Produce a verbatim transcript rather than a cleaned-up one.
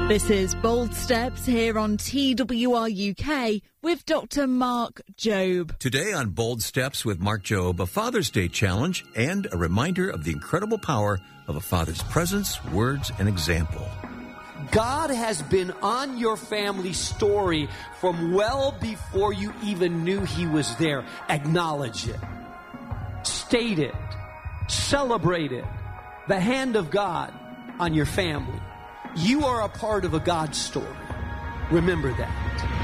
This is Bold Steps here on T W R U K with Doctor Mark Jobe. Today on Bold Steps with Mark Jobe, a Father's Day challenge and a reminder of the incredible power of a father's presence, words, and example. God has been on your family story from well before you even knew He was there. Acknowledge it. State it. Celebrate it. The hand of God on your family. You are a part of a God story. Remember that.